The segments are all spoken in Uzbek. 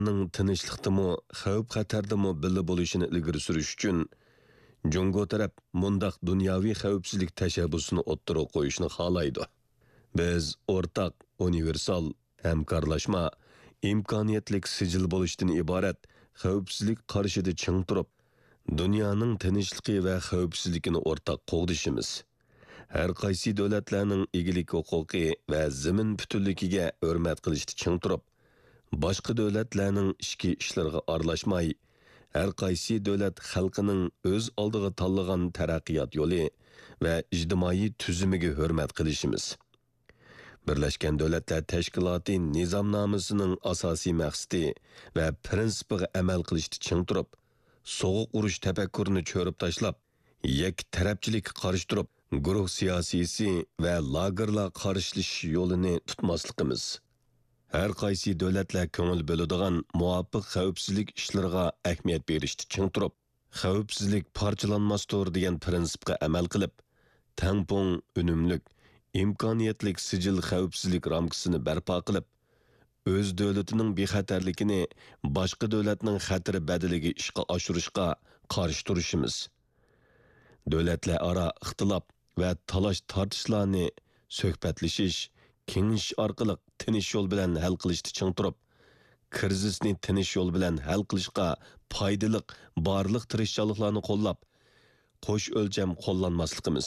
ning tinchlikdimi, xavf-xatardimi birga bo'lishini ilgari surish uchun Jungo taraf mundaq dunyoviy xavfsizlik tashabbusini o'ttirib qo'yishni xohlaydi. Biz o'rtaq, universal, hamkorlashma, imkoniyatlik sijil bo'lishdan iborat xavfsizlik qarshida ching turib, dunyoning tinchligi va xavfsizligini o'rtaq qo'g'dishimiz. Har qaysi davlatlarning egilik huquqi va zamin butunligiga hurmat qilishni ching turib, boshqa davlatlarning ichki ishlariga aralashmay, har qaysi davlat xalqining o'z oldiga tanlagan taraqqiyot yo'li va ijtimoiy tuzumiga hurmat qilishimiz. Birlashgan Davlatlar Tashkiloti nizomnomasining asosiy maqsadi va prinsipiga amal qilishni ching turib, so'g'uq urush tafakkurini cho'rib tashlab, yak tarafchilikka qarshi turib, guruh siyosiysi va lagerlar qarshilash yo'lini tutmasligimiz. Har qaysi davlatlar ko'ngil bo'ladigan muvofiq xavfsizlik ishlariga ahamiyat berishni ching turib, xavfsizlik parchalanmasdir degan prinsipga amal qilib, tangpung, unumlik, imkoniyatlik sijil xavfsizlik ramkasini barpo qilib, o'z davlatining bexatarligini boshqa davlatning xatiri badaliga ishga oshirishga qarshi turishimiz. Davlatlar aro ixtilof va talash tortishlarni suhbatlashish, kengish orqali tinish yo'l bilan hal qilishni ching turib, krizisni tinish yo'l bilan hal qilishga foydali barliq tirishchiliklarni qo'llab, qo'sh o'lcham qo'llanmasligimiz.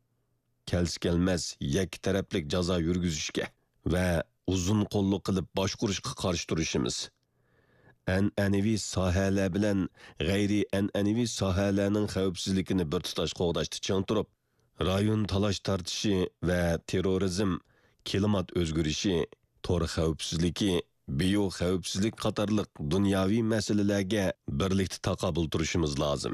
Kelmas yak taraflik jazo yurgizishga va uzun qo'lliq qilib boshqurishga qarshi turishimiz. An'anaviy sohalar bilan g'ayri an'anaviy sohalarning xavfsizligini bir tutash qo'g'dashni ching turib, rayon talash tortishi va terrorizm, klimat o'zgarishi, tor xavfsizligi, bio xavfsizlik qatorliq dunyoviy masalalarga birlikda taqobil turishimiz lozim.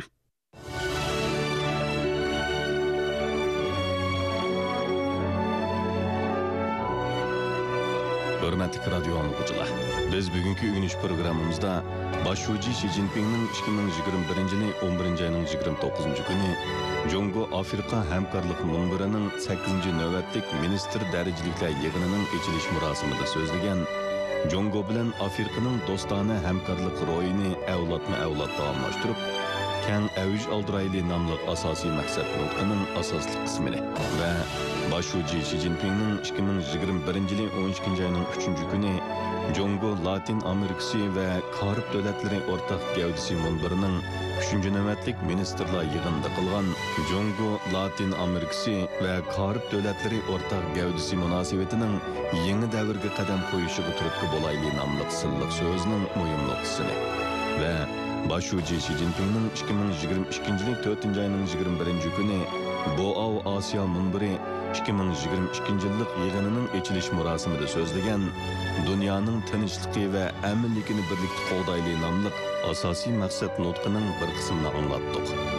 Hürmetli radyo anlıqçılar, biz bugünkü üniş programımızda Başuji Xi Jinping'nin 2021 11. ayının 29. günü Jungo Afrika Hemkarlık Munbiri'nin 8. növbetlik minister derecelikler yığınının geçiliş murasimida sözlegen Jungo bilen Afrika'nın dostane hemkarlık royini avlat davamlaştırıp keng avuj aldirayli namlıq asosiy maqsad nutqining asosli qismini va Başuji Xi Jinping'nin 2021 yil 12. ayının 3. günü Jungo Latin Amerikasi ve Karib devletleri ortak gavdisi munbirining 3. navbatlik ministerlar yig'inida qilgan Jungo Latin Amerikasi ve Karib devletleri ortak gavdisi munosabatining yangi davrga qadam qo'yishiga turtki bo'layli namliq silliq so'zining muhimliqsini ve Başuji Xi Jinping'nin 2022 yil 4. ayının 21. günü Boao Asiya munbiri 2022 yıllık yığınının açılış murasimida sözlegen dünyanın tinchliği ve eminlikini birlikte qo'g'dayli namliq asosiy maqsad nutqining bir qismini anglatdik.